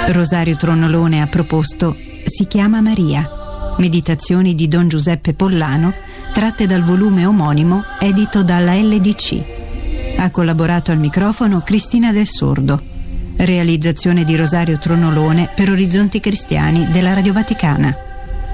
Rosario Tronolone ha proposto Si chiama Maria, meditazioni di Don Giuseppe Pollano, tratte dal volume omonimo edito dalla LDC. Ha collaborato al microfono Cristina Del Sordo. Realizzazione di Rosario Tronolone per Orizzonti Cristiani della Radio Vaticana.